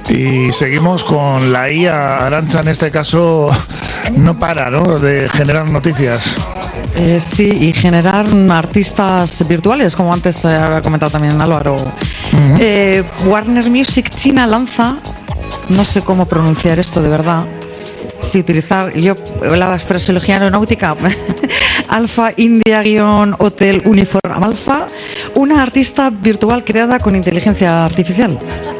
Y seguimos con la IA. Arantxa, en este caso, no para, ¿no?, de generar noticias. Sí, y generar artistas virtuales, como antes había comentado también Álvaro. Warner Music China lanza, no sé cómo pronunciar esto de verdad, si utilizar yo la fraseología aeronáutica, Alfa India-Hotel Uniform Alpha, una artista virtual creada con inteligencia artificial.